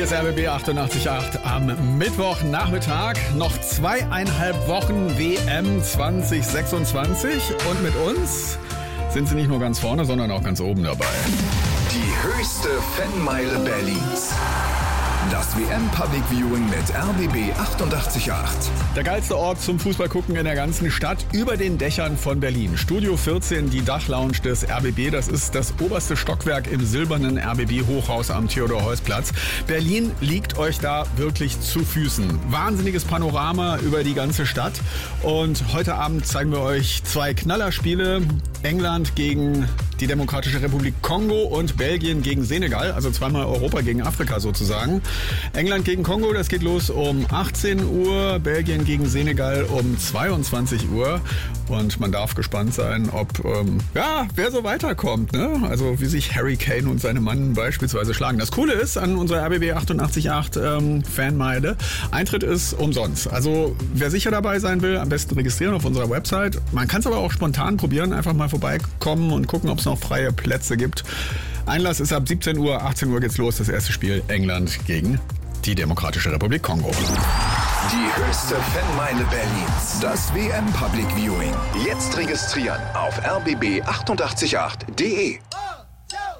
ist RBB 88.8 am Mittwochnachmittag. Noch 2,5 Wochen WM 2026. Und mit uns sind sie nicht nur ganz vorne, sondern auch ganz oben dabei. Die höchste Fanmeile Berlins. Das WM Public Viewing mit RBB 88.8. Der geilste Ort zum Fußballgucken in der ganzen Stadt, über den Dächern von Berlin. Studio 14, die Dachlounge des RBB. Das ist das oberste Stockwerk im silbernen RBB-Hochhaus am Theodor-Heuss-Platz. Berlin liegt euch da wirklich zu Füßen. Wahnsinniges Panorama über die ganze Stadt. Und heute Abend zeigen wir euch 2 Knallerspiele. England gegen die Demokratische Republik Kongo und Belgien gegen Senegal. Also zweimal Europa gegen Afrika sozusagen. England gegen Kongo, das geht los um 18 Uhr, Belgien gegen Senegal um 22 Uhr. Und man darf gespannt sein, ob, wer so weiterkommt, ne? Also wie sich Harry Kane und seine Mann beispielsweise schlagen. Das Coole ist an unserer RBB 88.8 Fanmeile, Eintritt ist umsonst. Also wer sicher dabei sein will, am besten registrieren auf unserer Website. Man kann es aber auch spontan probieren, einfach mal vorbeikommen und gucken, ob es noch freie Plätze gibt. Einlass ist ab 17 Uhr, 18 Uhr geht's los, das erste Spiel England gegen die Demokratische Republik Kongo. Die höchste Fanmeile Berlins, das WM Public Viewing. Jetzt registrieren auf rbb888.de.